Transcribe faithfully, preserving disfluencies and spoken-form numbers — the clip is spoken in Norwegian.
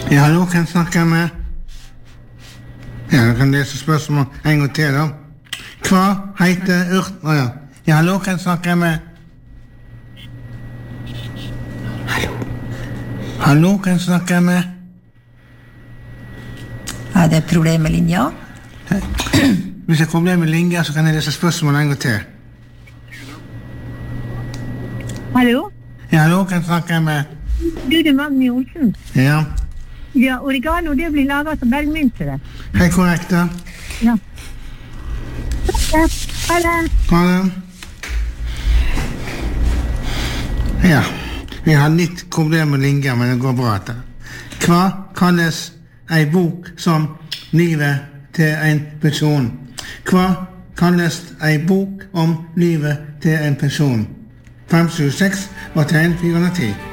Ja, hallo, kan jeg snakke med? Ja, jeg kan lese spørsmål en gang til da. Hva heter urt... Å ja. Ja, hallo, kan jeg snakke med? Hallo. Hallo, kan jeg snakke med? Er det et problem med linja? Hvis jeg har problem med linja, så kan jeg lese spørsmål en gang til. Hallo? Ja, hallo, kan jeg snakke med? Du, det er Magni Olsen. Ja. Ja, oregano, det blir laget som bergmynte, det. Hei, korrekt da. Ja. Ja, ha det. Ha det. Ja, vi har litt problem med linja, men det går bra etter. Hva kalles ei bok som livet til en person? Hva kalles ei bok om livet til en person? fem sju seks var tegn fire hundre og ti.